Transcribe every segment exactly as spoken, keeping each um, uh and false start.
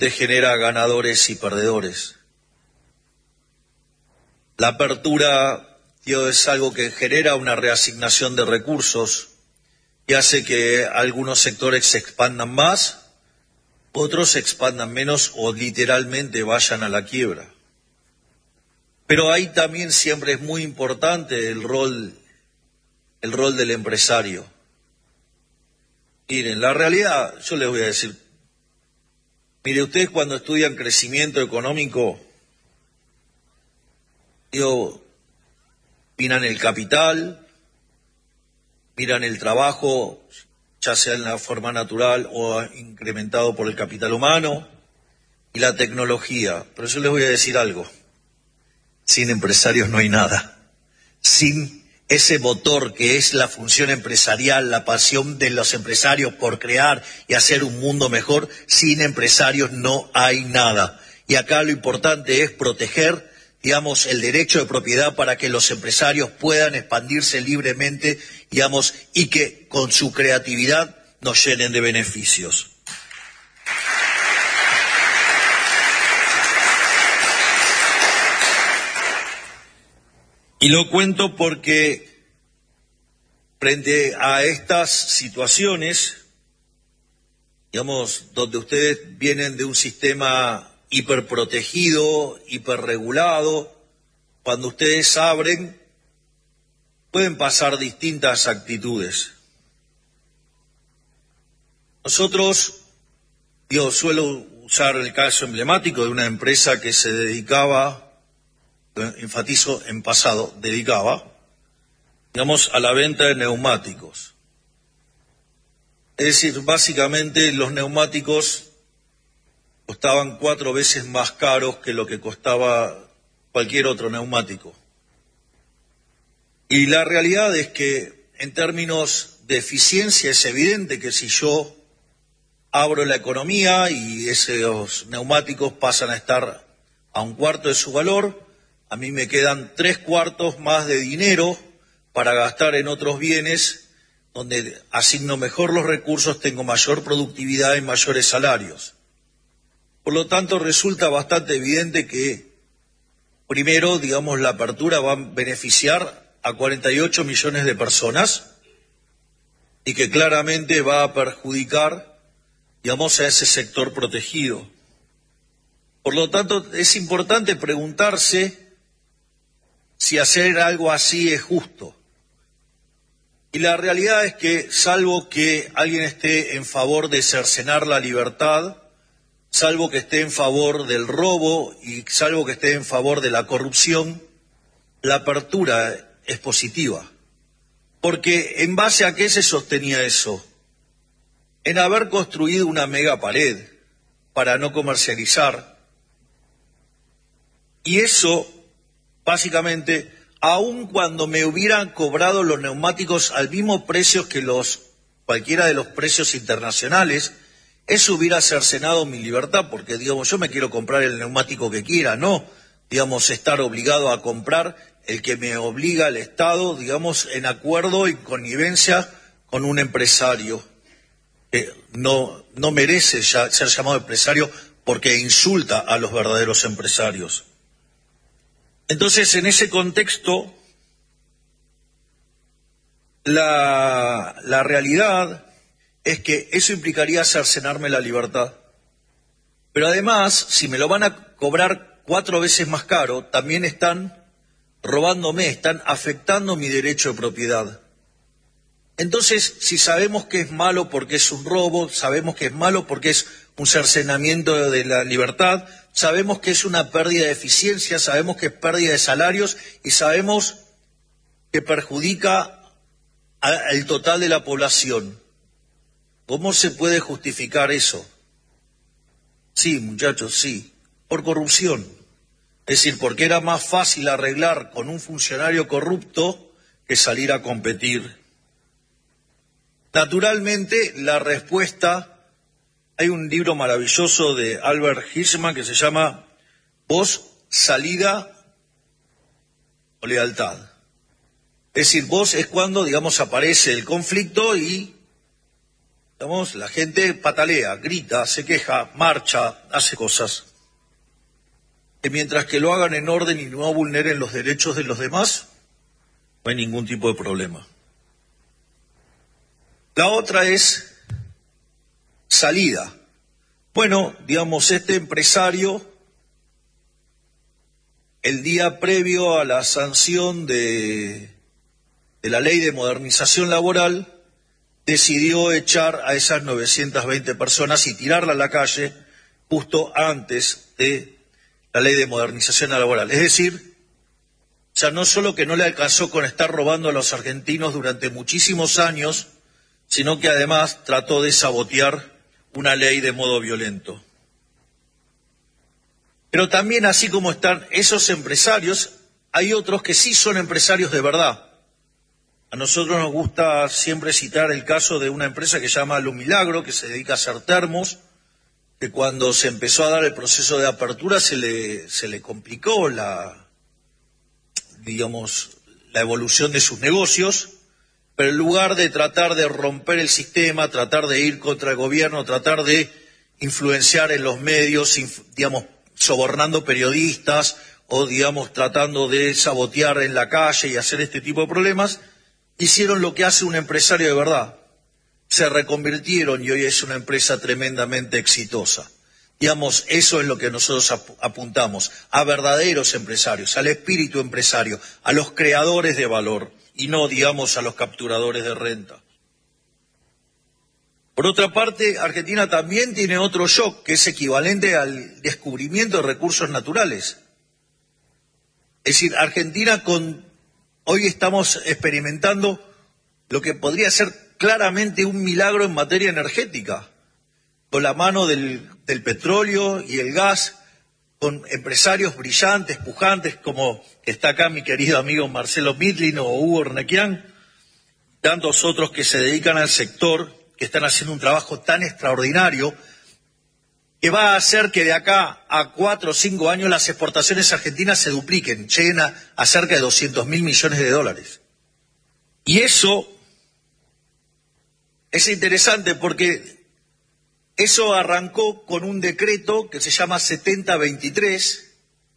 te genera ganadores y perdedores. La apertura, tío, es algo que genera una reasignación de recursos y hace que algunos sectores se expandan más, otros se expandan menos o literalmente vayan a la quiebra. Pero ahí también siempre es muy importante el rol, el rol del empresario. Miren, la realidad, yo les voy a decir, mire, ustedes cuando estudian crecimiento económico, digo, miran el capital, miran el trabajo, ya sea en la forma natural o incrementado por el capital humano, y la tecnología. Pero yo les voy a decir algo, sin empresarios no hay nada. Sin ese motor que es la función empresarial, la pasión de los empresarios por crear y hacer un mundo mejor, sin empresarios no hay nada. Y acá lo importante es proteger, digamos, el derecho de propiedad para que los empresarios puedan expandirse libremente, digamos, y que con su creatividad nos llenen de beneficios. Y lo cuento porque frente a estas situaciones, digamos, donde ustedes vienen de un sistema hiperprotegido, hiperregulado, cuando ustedes abren, pueden pasar distintas actitudes. Nosotros, yo suelo usar el caso emblemático de una empresa que se dedicaba, enfatizo en pasado, dedicaba, digamos, a la venta de neumáticos. Es decir, básicamente los neumáticos costaban cuatro veces más caros que lo que costaba cualquier otro neumático. Y la realidad es que en términos de eficiencia es evidente que si yo abro la economía y esos neumáticos pasan a estar a un cuarto de su valor, a mí me quedan tres cuartos más de dinero para gastar en otros bienes, donde asigno mejor los recursos, tengo mayor productividad y mayores salarios. Por lo tanto, resulta bastante evidente que, primero, digamos, la apertura va a beneficiar a cuarenta y ocho millones de personas y que claramente va a perjudicar, digamos, a ese sector protegido. Por lo tanto, es importante preguntarse si hacer algo así es justo. Y la realidad es que, salvo que alguien esté en favor de cercenar la libertad, salvo que esté en favor del robo y salvo que esté en favor de la corrupción, la apertura es positiva. Porque ¿en base a qué se sostenía eso? En haber construido una mega pared para no comercializar. Y eso, básicamente, aun cuando me hubieran cobrado los neumáticos al mismo precio que los cualquiera de los precios internacionales, eso hubiera cercenado mi libertad, porque, digamos, yo me quiero comprar el neumático que quiera, no, digamos, estar obligado a comprar el que me obliga el Estado, digamos, en acuerdo y connivencia con un empresario que no, no merece ya ser llamado empresario porque insulta a los verdaderos empresarios. Entonces, en ese contexto, la, la realidad es que eso implicaría cercenarme la libertad. Pero además, si me lo van a cobrar cuatro veces más caro, también están robándome, están afectando mi derecho de propiedad. Entonces, si sabemos que es malo porque es un robo, sabemos que es malo porque es un cercenamiento de la libertad, sabemos que es una pérdida de eficiencia, sabemos que es pérdida de salarios y sabemos que perjudica al total de la población. ¿Cómo se puede justificar eso? Sí, muchachos, sí, por corrupción. Es decir, porque era más fácil arreglar con un funcionario corrupto que salir a competir. Naturalmente, la respuesta, hay un libro maravilloso de Albert Hirschman que se llama Voz, Salida o Lealtad. Es decir, voz es cuando, digamos, aparece el conflicto y Digamos, la gente patalea, grita, se queja, marcha, hace cosas. Que mientras que lo hagan en orden y no vulneren los derechos de los demás, no hay ningún tipo de problema. La otra es salida. Bueno, digamos, este empresario, el día previo a la sanción de, de la ley de modernización laboral, decidió echar a esas novecientas veinte personas y tirarla a la calle justo antes de la ley de modernización laboral. Es decir, ya no solo que no le alcanzó con estar robando a los argentinos durante muchísimos años, sino que además trató de sabotear una ley de modo violento. Pero también, así como están esos empresarios, hay otros que sí son empresarios de verdad. A nosotros nos gusta siempre citar el caso de una empresa que se llama Lumilagro, que se dedica a hacer termos, que cuando se empezó a dar el proceso de apertura se le, se le complicó la, digamos, la evolución de sus negocios, pero en lugar de tratar de romper el sistema, tratar de ir contra el gobierno, tratar de influenciar en los medios, digamos, sobornando periodistas o, digamos, tratando de sabotear en la calle y hacer este tipo de problemas, hicieron lo que hace un empresario de verdad. Se reconvirtieron y hoy es una empresa tremendamente exitosa. Digamos, eso es lo que nosotros ap- apuntamos, a verdaderos empresarios, al espíritu empresario, a los creadores de valor y no, digamos, a los capturadores de renta. Por otra parte, Argentina también tiene otro shock que es equivalente al descubrimiento de recursos naturales. Es decir, Argentina con, hoy estamos experimentando lo que podría ser claramente un milagro en materia energética, con la mano del, del petróleo y el gas, con empresarios brillantes, pujantes, como está acá mi querido amigo Marcelo Midlin o Hugo Ernequian, tantos otros que se dedican al sector, que están haciendo un trabajo tan extraordinario, que va a hacer que de acá a cuatro o cinco años las exportaciones argentinas se dupliquen, lleguen a, a cerca de doscientos mil millones de dólares. Y eso es interesante porque eso arrancó con un decreto que se llama setenta veintitrés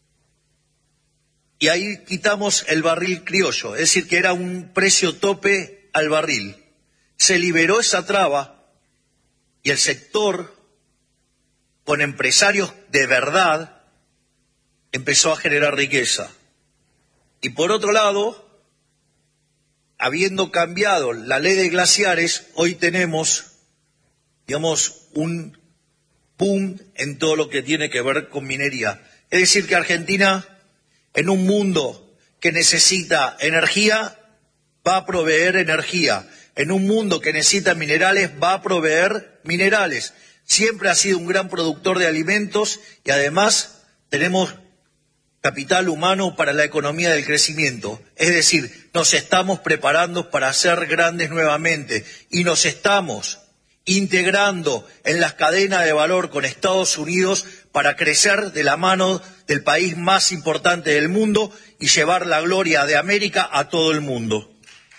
y ahí quitamos el barril criollo, es decir, que era un precio tope al barril. Se liberó esa traba y el sector, con empresarios de verdad, empezó a generar riqueza. Y por otro lado, habiendo cambiado la ley de glaciares, hoy tenemos, digamos, un boom en todo lo que tiene que ver con minería. Es decir, que Argentina, en un mundo que necesita energía, va a proveer energía. En un mundo que necesita minerales, va a proveer minerales. Siempre ha sido un gran productor de alimentos y además tenemos capital humano para la economía del crecimiento. Es decir, nos estamos preparando para ser grandes nuevamente y nos estamos integrando en las cadenas de valor con Estados Unidos para crecer de la mano del país más importante del mundo y llevar la gloria de América a todo el mundo.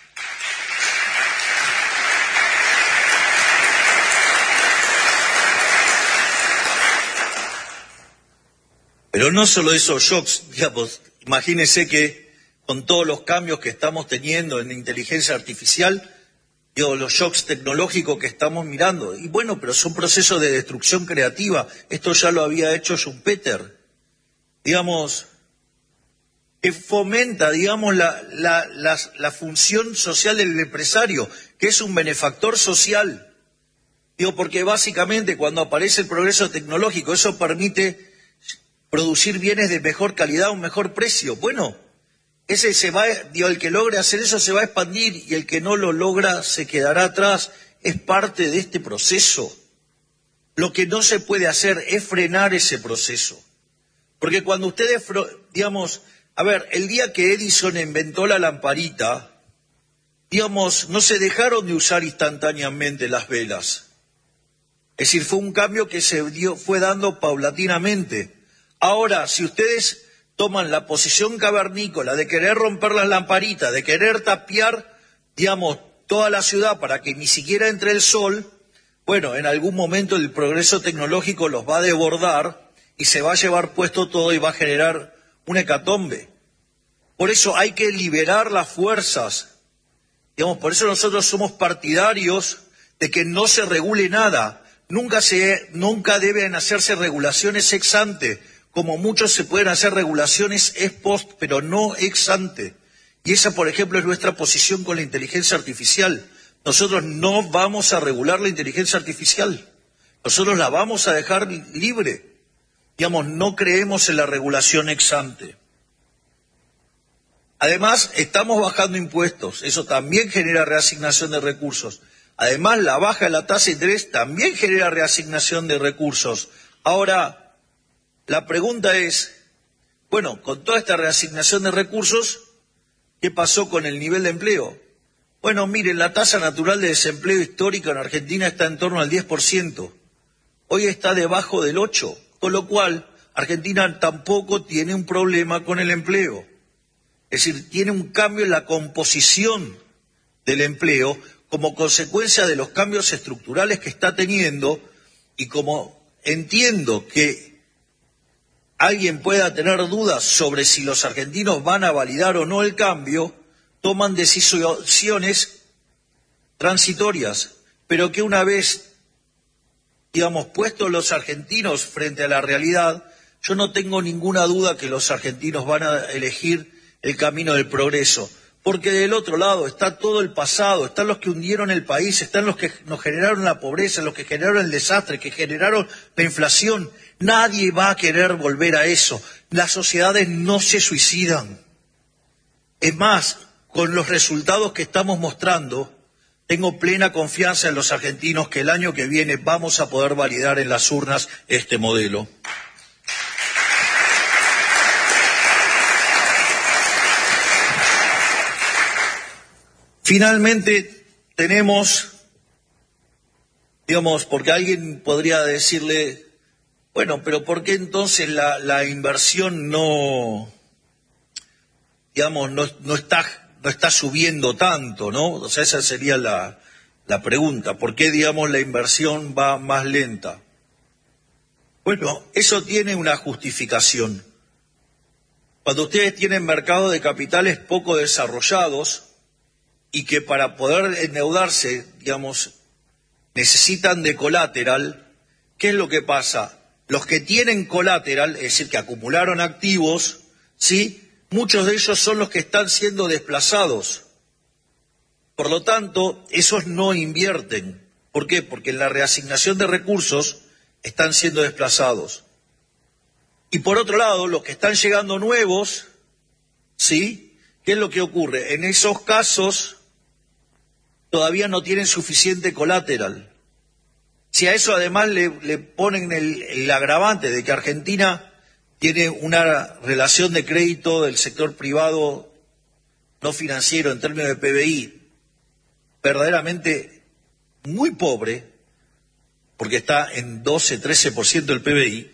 Pero no solo esos shocks, digamos, imagínense que con todos los cambios que estamos teniendo en inteligencia artificial, digo, los shocks tecnológicos que estamos mirando, y bueno, pero son procesos de destrucción creativa, esto ya lo había hecho Schumpeter, digamos, que fomenta, digamos, la, la, la, la función social del empresario, que es un benefactor social. Digo, porque básicamente cuando aparece el progreso tecnológico, eso permite producir bienes de mejor calidad a un mejor precio. Bueno, ese se va, digo, el que logre hacer eso se va a expandir y el que no lo logra se quedará atrás. Es parte de este proceso. Lo que no se puede hacer es frenar ese proceso. Porque cuando ustedes, digamos, a ver, el día que Edison inventó la lamparita, digamos, no se dejaron de usar instantáneamente las velas. Es decir, fue un cambio que se dio, fue dando paulatinamente. Ahora, si ustedes toman la posición cavernícola de querer romper las lamparitas, de querer tapiar, digamos, toda la ciudad para que ni siquiera entre el sol, bueno, en algún momento el progreso tecnológico los va a desbordar y se va a llevar puesto todo y va a generar una hecatombe. Por eso hay que liberar las fuerzas. Digamos, por eso nosotros somos partidarios de que no se regule nada. Nunca, se, nunca deben hacerse regulaciones ex ante, como muchos se pueden hacer regulaciones ex post, pero no ex ante. Y esa, por ejemplo, es nuestra posición con la inteligencia artificial. Nosotros no vamos a regular la inteligencia artificial. Nosotros la vamos a dejar libre. Digamos, no creemos en la regulación ex ante. Además, estamos bajando impuestos. Eso también genera reasignación de recursos. Además, la baja de la tasa de interés también genera reasignación de recursos. Ahora, la pregunta es, bueno, con toda esta reasignación de recursos, ¿qué pasó con el nivel de empleo? Bueno, miren, la tasa natural de desempleo histórica en Argentina está en torno al diez por ciento. Hoy está debajo del ocho por ciento, con lo cual Argentina tampoco tiene un problema con el empleo. Es decir, tiene un cambio en la composición del empleo como consecuencia de los cambios estructurales que está teniendo, y como entiendo que alguien pueda tener dudas sobre si los argentinos van a validar o no el cambio, toman decisiones transitorias, pero que una vez, digamos, puestos los argentinos frente a la realidad, yo no tengo ninguna duda que los argentinos van a elegir el camino del progreso, porque del otro lado está todo el pasado, están los que hundieron el país, están los que nos generaron la pobreza, los que generaron el desastre, que generaron la inflación. Nadie va a querer volver a eso. Las sociedades no se suicidan. Es más, con los resultados que estamos mostrando, tengo plena confianza en los argentinos que el año que viene vamos a poder validar en las urnas este modelo. Finalmente, tenemos, digamos, porque alguien podría decirle, bueno, pero ¿por qué entonces la, la inversión no, digamos, no, no, está, no está subiendo tanto, ¿no? O sea, esa sería la, la pregunta. ¿Por qué, digamos, la inversión va más lenta? Bueno, eso tiene una justificación. Cuando ustedes tienen mercados de capitales poco desarrollados, y que para poder endeudarse, digamos, necesitan de colateral, ¿qué es lo que pasa? Los que tienen colateral, es decir, que acumularon activos, ¿sí? Muchos de ellos son los que están siendo desplazados. Por lo tanto, esos no invierten. ¿Por qué? Porque en la reasignación de recursos están siendo desplazados. Y por otro lado, los que están llegando nuevos, ¿sí? ¿Qué es lo que ocurre? En esos casos todavía no tienen suficiente colateral. Si a eso además le, le ponen el, el agravante de que Argentina tiene una relación de crédito del sector privado no financiero en términos de P B I verdaderamente muy pobre, porque está en doce, trece por ciento del P B I,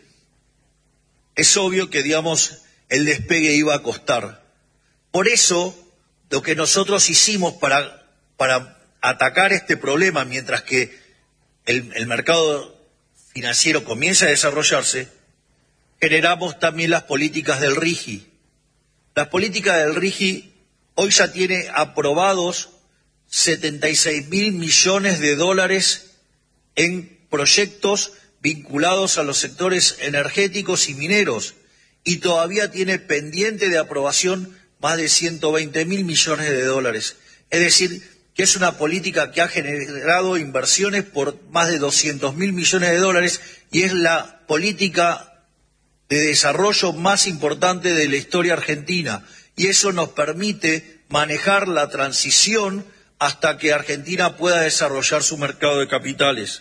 es obvio que, digamos, el despegue iba a costar. Por eso, lo que nosotros hicimos para, para atacar este problema mientras que el, el mercado financiero comienza a desarrollarse, generamos también las políticas del RIGI. Las políticas del RIGI hoy ya tiene aprobados setenta y seis mil millones de dólares en proyectos vinculados a los sectores energéticos y mineros, y todavía tiene pendiente de aprobación más de ciento veinte mil millones de dólares. Es decir, que es una política que ha generado inversiones por más de doscientos mil millones de dólares y es la política de desarrollo más importante de la historia argentina. Y eso nos permite manejar la transición hasta que Argentina pueda desarrollar su mercado de capitales.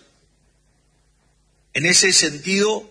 En ese sentido,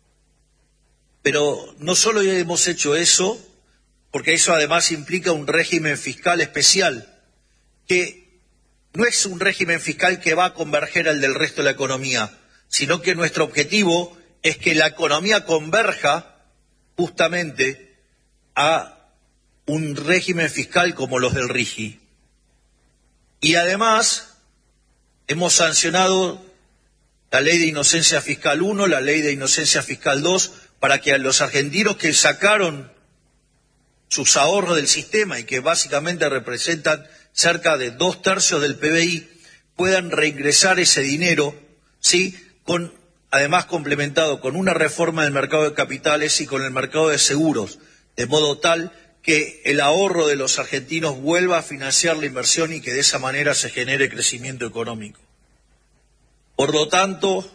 pero no solo hemos hecho eso, porque eso además implica un régimen fiscal especial, que no es un régimen fiscal que va a converger al del resto de la economía, sino que nuestro objetivo es que la economía converja justamente a un régimen fiscal como los del RIGI. Y además hemos sancionado la ley de inocencia fiscal uno, la ley de inocencia fiscal dos, para que a los argentinos que sacaron sus ahorros del sistema y que básicamente representan cerca de dos tercios del P B I puedan reingresar ese dinero, ¿sí? Con, además complementado con una reforma del mercado de capitales y con el mercado de seguros, de modo tal que el ahorro de los argentinos vuelva a financiar la inversión y que de esa manera se genere crecimiento económico. Por lo tanto,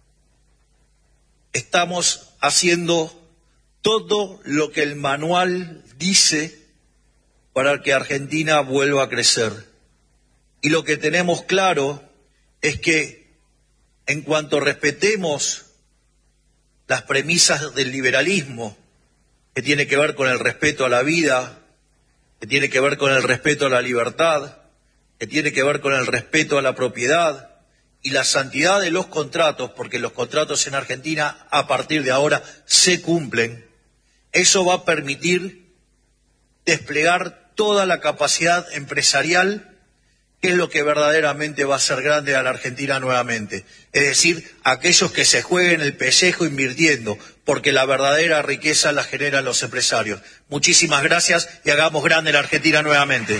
estamos haciendo todo lo que el manual dice para que Argentina vuelva a crecer. Y lo que tenemos claro es que en cuanto respetemos las premisas del liberalismo, que tiene que ver con el respeto a la vida, que tiene que ver con el respeto a la libertad, que tiene que ver con el respeto a la propiedad y la santidad de los contratos, porque los contratos en Argentina a partir de ahora se cumplen, eso va a permitir desplegar toda la capacidad empresarial, que es lo que verdaderamente va a hacer grande a la Argentina nuevamente. Es decir, aquellos que se jueguen el pellejo invirtiendo, porque la verdadera riqueza la generan los empresarios. Muchísimas gracias y hagamos grande la Argentina nuevamente.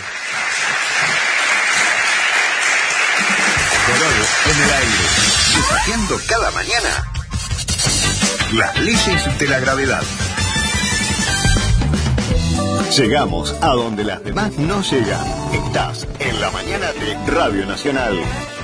Por hoy en el aire, desafiando cada mañana las leyes de la gravedad. Llegamos a donde las demás no llegan. Estás en la mañana de Radio Nacional.